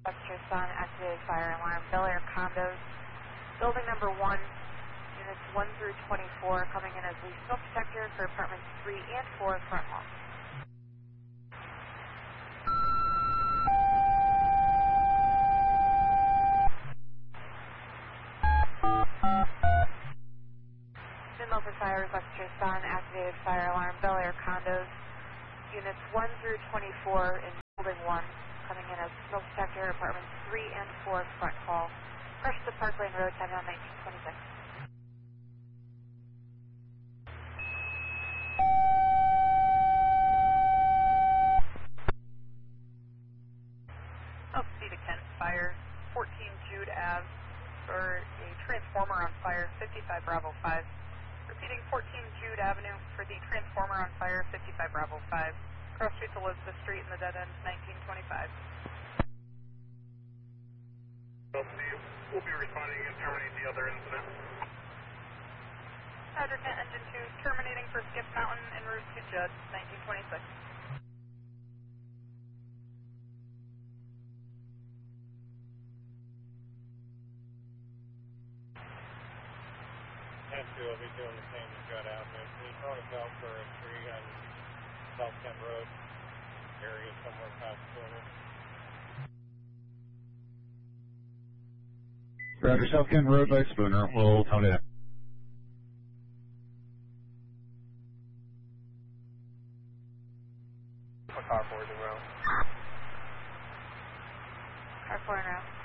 Webster Sun, activated fire alarm. Bel Air condos, building number 1, units 1 through 24, coming in as the smoke detector for apartments 3 and 4 front hall. Midlothian Fire, Webster Sun, activated fire alarm. Bel Air condos, units 1 through 24 in building 1, coming in as smoke detector, apartments 3 and 4 front hall. Crush the Park Lane Road, time now 1926. Alpha to Kent Fire, 14 Jude Ave, for a transformer on fire, 55 Bravo 5. Repeating 14 Jude Avenue for the transformer on fire, 55 Bravo 5. Cross streets Elizabeth Street in the dead end, 1925. We'll be responding and terminate the other incident. Roger, Kent Engine 2, terminating for Skip Mountain en route to Judd, 1926. Kent 2 will be doing the same as Judd Avenue. Can you throw us out for a tree on South Kent Road area somewhere past Spooner? Roger, South Kent Road by Spooner. We'll tone it out. Car 4 is around. Car 4 en route.